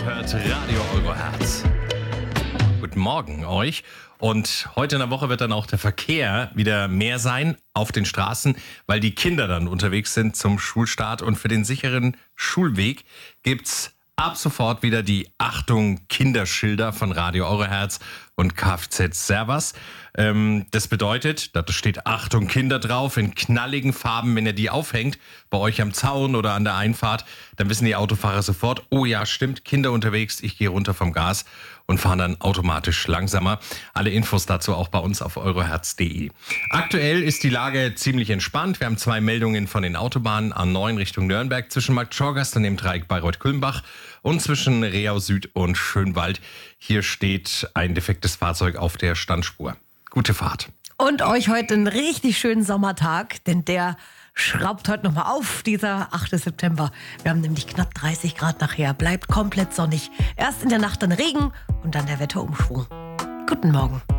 hört Radio Eurohertz. Guten Morgen euch. Und heute in der Woche wird dann auch der Verkehr wieder mehr sein auf den Straßen, weil die Kinder dann unterwegs sind zum Schulstart. Und für den sicheren Schulweg gibt's ab sofort wieder die Achtung Kinderschilder von Radio Eurohertz und Kfz Servas. Das bedeutet, da steht Achtung Kinder drauf in knalligen Farben. Wenn ihr die aufhängt, bei euch am Zaun oder an der Einfahrt, dann wissen die Autofahrer sofort, oh ja, stimmt, Kinder unterwegs, ich gehe runter vom Gas und fahre dann automatisch langsamer. Alle Infos dazu auch bei uns auf eurohertz.de. Aktuell ist die Lage ziemlich entspannt. Wir haben 2 Meldungen von den Autobahnen A9 Richtung Nürnberg zwischen Markt Schorgast und dem Dreieck Bayreuth-Kulmbach und zwischen Reau Süd und Schönwald. Hier steht ein defektes Fahrzeug auf der Standspur. Gute Fahrt. Und euch heute einen richtig schönen Sommertag, denn der schraubt heute nochmal auf, dieser 8. September. Wir haben nämlich knapp 30 Grad nachher, bleibt komplett sonnig. Erst in der Nacht dann Regen und dann der Wetterumschwung. Guten Morgen.